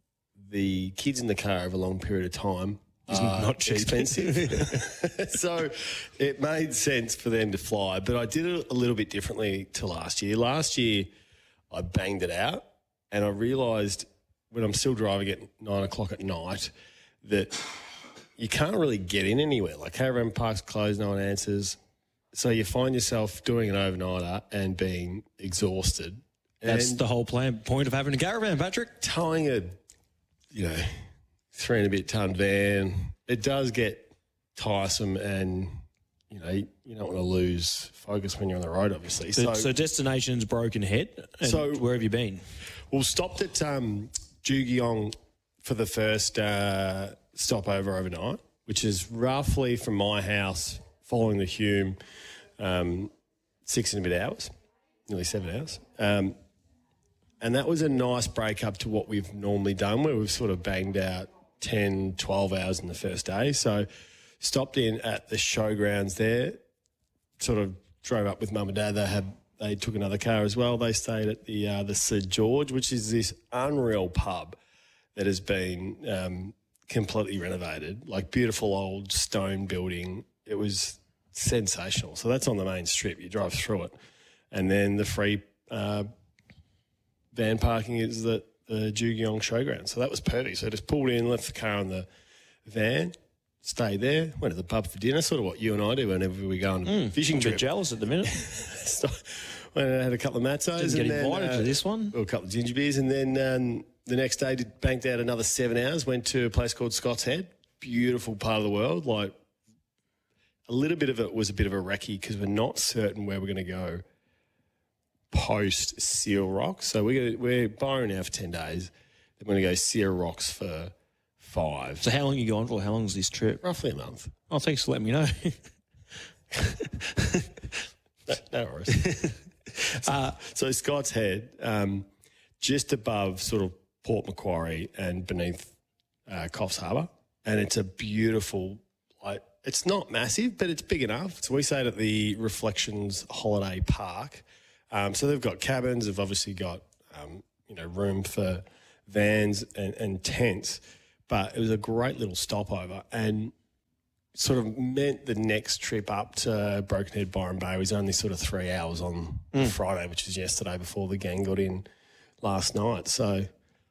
the kids in the car over a long period of time Is are not cheap. expensive. So it made sense for them to fly, but I did it a little bit differently to last year. Last year, I banged it out, and I realised when I'm still driving at nine o'clock at night that you can't really get in anywhere. Like caravan parks closed, no one answers. So you find yourself doing an overnighter and being exhausted. That's and the whole plan. Point of having a caravan, Patrick. towing a, you know, three and a bit ton van, it does get tiresome, and you know you don't want to lose focus when you're on the road, obviously. So, So, so destination's Broken Head. And So- where have you been? we'll stopped at um, Jugiong for the first uh, stopover overnight, which is roughly from my house, following the Hume, um, six and a bit hours, nearly seven hours. Um, and that was a nice break up to what we've normally done, where we've sort of banged out ten, twelve hours in the first day. So stopped in at the showgrounds there, sort of drove up with mum and dad. They had they took another car as well. They stayed at the uh, the Sir George, which is this unreal pub that has been um, completely renovated, like beautiful old stone building. It was sensational. So that's on the main strip. You drive through it, and then the free uh, van parking is the the Jugiong Showground. So that was perfect. So I just pulled in, left the car in the van, stayed there, went to the pub for dinner, sort of what you and I do whenever we go on a Mm, fishing I'm a trip. bit jealous at the minute. So, went and had a coutle of matzos. Didn't get and then, invited uh, to this one. A couple of ginger beers, and then um, the next day, did, banked out another seven hours, went to a place called Scott's Head. Beautiful part of the world. Like, a little bit of it was a bit of a recce because we're not certain where we're going to go post Seal Rocks. So we're gonna, we're Byron now for ten days. Then we're going to go Seal Rocks for five. So how long are you going for? How long is this trip? Roughly a month. Oh, thanks for letting me know. no, no worries. uh, so Scott's Head, um, just above sort of Port Macquarie and beneath uh, Coffs Harbour. And it's a beautiful, like, it's not massive, but it's big enough. So we stayed at the Reflections Holiday Park. Um, so they've got cabins. They've obviously got, um, you know, room for vans and, and tents. But it was a great little stopover and sort of meant the next trip up to Broken Head Byron Bay was only sort of three hours on Mm. Friday, which is yesterday before the gang got in last night. So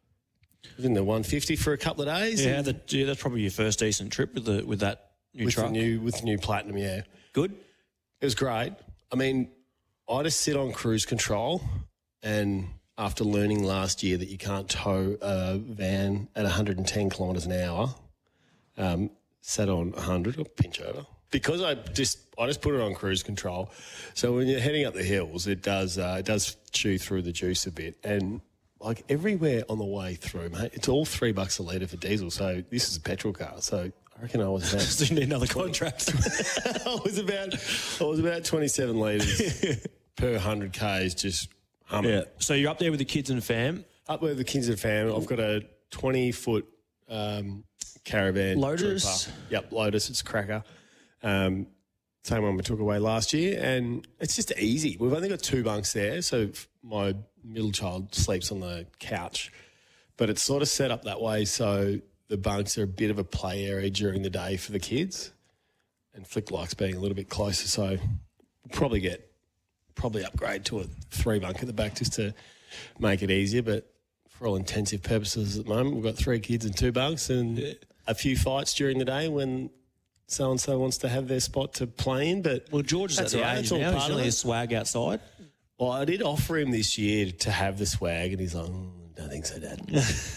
I was in the one fifty for a couple of days. Yeah, that, yeah, that's probably your first decent trip with the with that new with truck. The new, with the new Platinum, yeah. Good? It was great. I mean, I just sit on cruise control and after learning last year that you can't tow a van at one hundred ten kilometres an hour, um, sat on one hundred or pinch over. Because I just I just put it on cruise control. So when you're heading up the hills, it does uh, it does chew through the juice a bit. And like everywhere on the way through, mate, it's all three bucks a litre for diesel. So this is a petrol car. So I reckon I was about So you need another contract. I was about I was about twenty-seven litres per one hundred Ks just humming. Yeah. So you're up there with the kids and fam? Up there with the kids and fam. I've got a twenty-foot um, caravan. Lotus? Trooper. Yep, Lotus. It's a cracker. Um, same one we took away last year. And it's just easy. We've only got two bunks there. So my middle child sleeps on the couch. But it's sort of set up that way so the bunks are a bit of a play area during the day for the kids. And Flick likes being a little bit closer. So we'll probably get, probably upgrade to a three bunk at the back just to make it easier. But for all intensive purposes at the moment, we've got three kids and two bunks and a few fights during the day when so-and-so wants to have their spot to play in. But well, George is at the age now. He's really a swag outside. Well, I did offer him this year to have the swag, and he's like, mm, don't think so, Dad.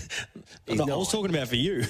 No, I was talking about for you.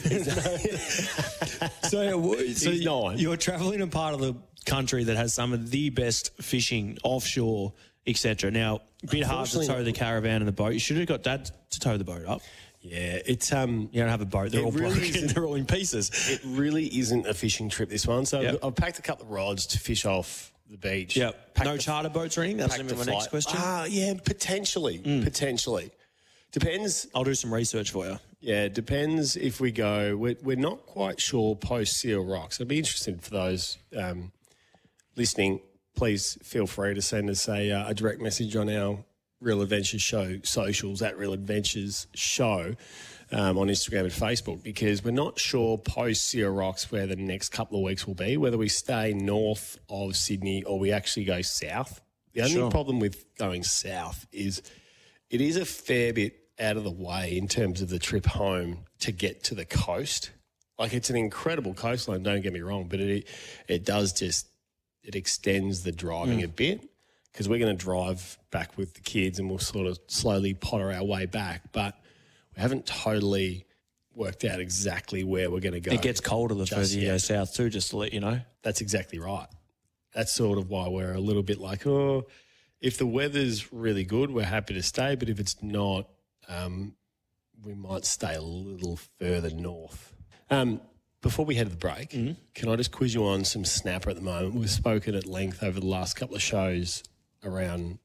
so so you, you're travelling in a part of the country that has some of the best fishing offshore, et cetera. Now, a bit hard to tow the caravan and the boat. You should have got Dad to tow the boat up. Yeah, it's um. You don't have a boat; they're all really broken. They're all in pieces. It really isn't a fishing trip. This one, so Yep. I've packed a couple of rods to fish off the beach. Yep. Packed No the- charter boats or anything. That's packed gonna be the my next flight. question. Ah, yeah, potentially, potentially. Depends. I'll do some research for you. Yeah, it depends if we go. We're, we're not quite sure post Seal Rocks. I'd be interested for those um, listening. Please feel free to send us a, uh, a direct message on our Real Adventures Show socials at Real Adventures Show um, on Instagram and Facebook, because we're not sure post Seal Rocks where the next couple of weeks will be, whether we stay north of Sydney or we actually go south. The only Sure. problem with going south is it is a fair bit out of the way in terms of the trip home to get to the coast. Like, it's an incredible coastline, don't get me wrong, but it it does just, it extends the driving Mm. a bit, because we're going to drive back with the kids and we'll sort of slowly potter our way back. But we haven't totally worked out exactly where we're going to go. It gets colder the just further you go yet. south too, just to let you know. That's exactly right. That's sort of why we're a little bit like, oh, if the weather's really good, we're happy to stay. But if it's not, um, we might stay a little further north. Um, before we head to the break, can I just quiz you on some snapper at the moment? We've spoken at length over the last couple of shows around,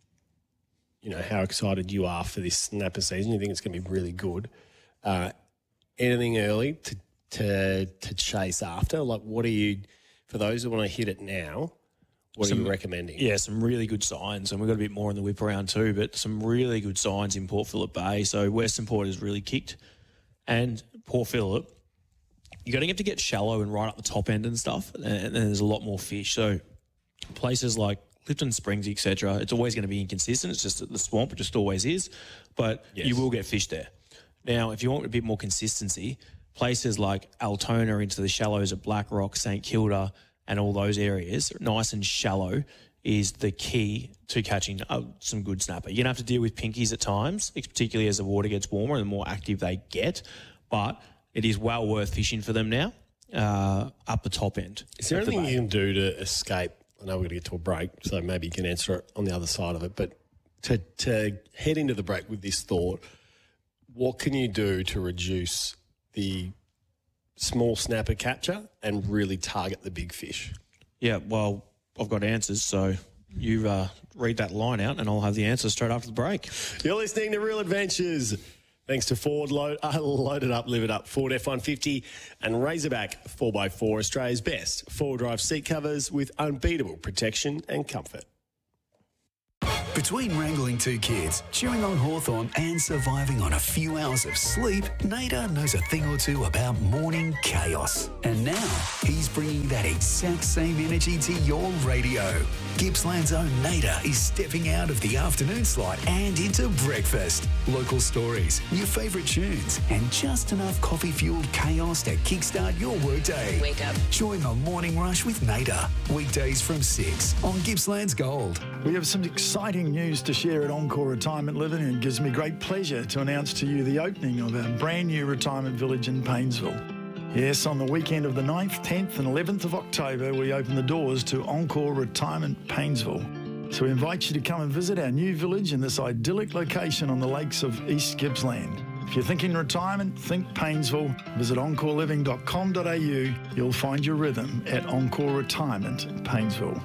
you know, how excited you are for this snapper season. You think it's going to be really good. Uh, anything early to, to to chase after? Like, what are you, for those that want to hit it now, what Some- are you recommending? Yeah, some really good signs, and we've got a bit more in the whip around too, but some really good signs in Port Phillip Bay. So Western Port has really kicked, and Port Phillip, you're going to have to get shallow and right up the top end and stuff, and, and there's a lot more fish. So places like Clifton Springs, et cetera, it's always going to be inconsistent. It's just that the swamp, it just always is, but Yes. you will get fish there. Now, if you want a bit more consistency, places like Altona into the shallows of Black Rock, St Kilda, and all those areas, nice and shallow, is the key to catching uh, some good snapper. You're going to have to deal with pinkies at times, particularly as the water gets warmer and the more active they get, but it is well worth fishing for them now uh, up the top end. Is there of the anything bay. you can do to escape? I know we're going to get to a break, so maybe you can answer it on the other side of it, but to, to head into the break with this thought, what can you do to reduce the small snapper catcher and really target the big fish? Yeah, well, I've got answers, so you uh, read that line out and I'll have the answers straight after the break. You're listening to Real Adventures. Thanks to Ford, load, uh, Load It Up, Live It Up, Ford F one fifty and Razorback four by four, Australia's best four-wheel drive seat covers with unbeatable protection and comfort. Between wrangling two kids, chewing on Hawthorn and surviving on a few hours of sleep, Nader knows a thing or two about morning chaos. And now he's bringing that exact same energy to your radio. Gippsland's own Nader is stepping out of the afternoon slot and into breakfast. Local stories, your favourite tunes, and just enough coffee-fueled chaos to kickstart your workday. Wake up. Join the Morning Rush with Nader. Weekdays from six on Gippsland's Gold. We have some exciting news to share at Encore Retirement Living, and it gives me great pleasure to announce to you the opening of a brand new retirement village in Paynesville. Yes, on the weekend of the ninth, tenth and eleventh of October, we open the doors to Encore Retirement Paynesville. So we invite you to come and visit our new village in this idyllic location on the lakes of East Gippsland. If you're thinking retirement, think Paynesville. Visit encore living dot com dot a u. You'll find your rhythm at Encore Retirement Paynesville.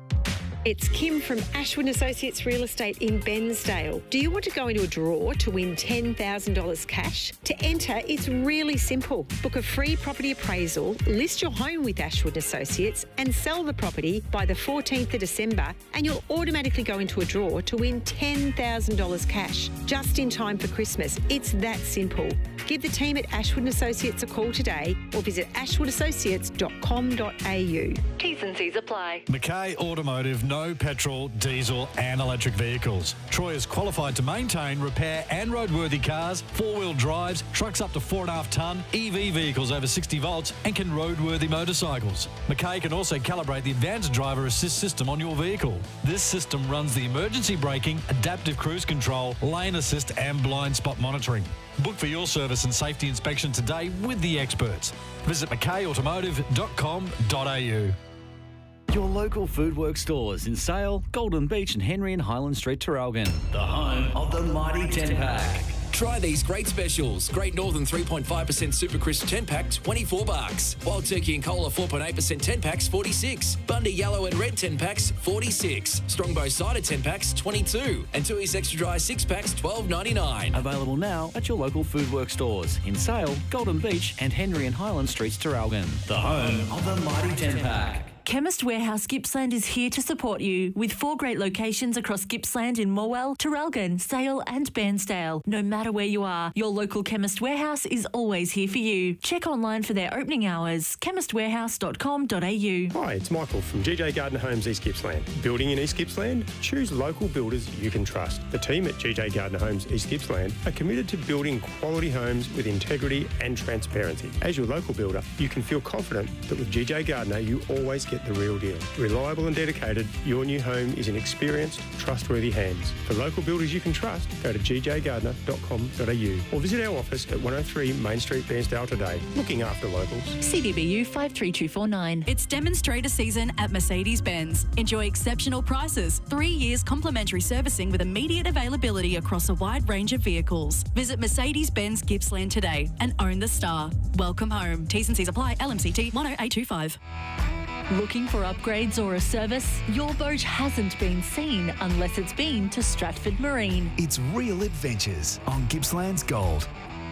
It's Kim from Ashwood and Associates Real Estate in Bensdale. Do you want to go into a draw to win ten thousand dollars cash? To enter, it's really simple. Book a free property appraisal, list your home with Ashwood and Associates and sell the property by the fourteenth of December and you'll automatically go into a draw to win ten thousand dollars cash, just in time for Christmas. It's that simple. Give the team at Ashwood and Associates a call today or visit ashwood associates dot com dot a u. T's and C's apply. Mackay Automotive, no petrol, diesel and electric vehicles. Troy is qualified to maintain, repair and roadworthy cars, four-wheel drives, trucks up to four and a half tonne, E V vehicles over sixty volts and can roadworthy motorcycles. Mackay can also calibrate the advanced driver assist system on your vehicle. This system runs the emergency braking, adaptive cruise control, lane assist and blind spot monitoring. Book for your service and safety inspection today with the experts. Visit mackay automotive dot com dot a u. Your local Foodworks stores in Sale, Golden Beach and Henry and Highland Street, Terralgan. The home of the mighty ten pack. Try these great specials. Great Northern three point five percent Super Crisp ten pack, twenty-four bucks. Wild Turkey and Cola four point eight percent ten packs, forty-six. Bundy Yellow and Red ten packs, forty-six. Strongbow Cider ten packs, twenty-two. And Tooheys Extra Dry six packs, twelve ninety-nine. Available now at your local Foodworks stores in Sale, Golden Beach and Henry and Highland Streets, Terralgan. The home of the mighty ten pack. Chemist Warehouse Gippsland is here to support you with four great locations across Gippsland in Morwell, Terralgan, Sale and Bairnsdale. No matter where you are, your local Chemist Warehouse is always here for you. Check online for their opening hours, chemist warehouse dot com dot a u. Hi, it's Michael from G J Gardner Homes East Gippsland. Building in East Gippsland? Choose local builders you can trust. The team at G J Gardner Homes East Gippsland are committed to building quality homes with integrity and transparency. As your local builder, you can feel confident that with G J Gardner you always get the real deal. Reliable and dedicated, your new home is in experienced, trustworthy hands. For local builders you can trust, go to g j gardner dot com dot a u or visit our office at one oh three Main Street, Bairnsdale today. Looking after locals. C D B U five three two four nine. It's demonstrator season at Mercedes-Benz. Enjoy exceptional prices, three years complimentary servicing with immediate availability across a wide range of vehicles. Visit Mercedes-Benz Gippsland today and own the star. Welcome home. T's and C's apply. L M C T one oh eight two five. Looking for upgrades or a service? Your boat hasn't been seen unless it's been to Stratford Marine. It's Real Adventures on Gippsland's Gold.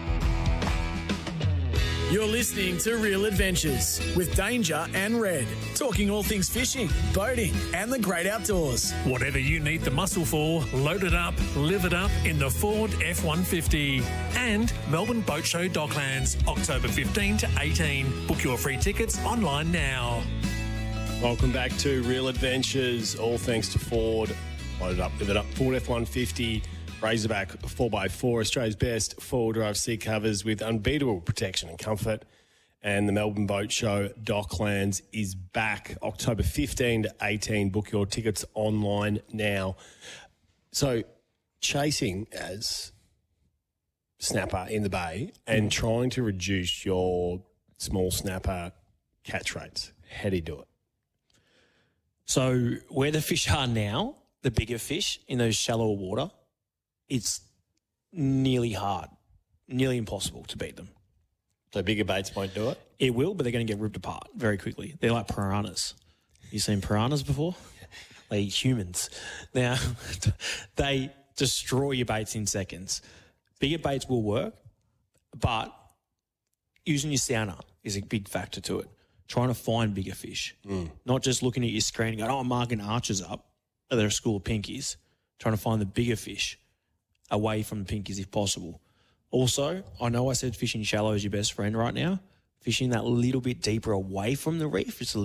You're listening to Real Adventures with Danger and Red, talking all things fishing, boating and the great outdoors. Whatever you need the muscle for, load it up, live it up in the Ford F one fifty. And Melbourne Boat Show Docklands, October fifteenth to eighteenth. Book your free tickets online now. Welcome back to Real Adventures, all thanks to Ford. Load it up, live it up. Ford F one fifty, Razorback four by four, Australia's best four-wheel drive seat covers with unbeatable protection and comfort. and the Melbourne Boat Show Docklands is back October fifteenth to eighteenth. Book your tickets online now. So chasing as snapper in the bay and trying to reduce your small snapper catch rates, how do you do it? So where the fish are now, the bigger fish in those shallower water, it's nearly hard, nearly impossible to beat them. So bigger baits won't do it? It will, but they're going to get ripped apart very quickly. They're like piranhas. You seen piranhas before? They eat humans. Now, they destroy your baits in seconds. Bigger baits will work, but using your sounder is a big factor to it. Trying to find bigger fish, mm. not just looking at your screen and going, oh, I'm marking arches up. They're a school of pinkies. Trying to find the bigger fish away from the pinkies if possible. Also, I know I said fishing shallow is your best friend right now. Fishing that little bit deeper away from the reef, it's a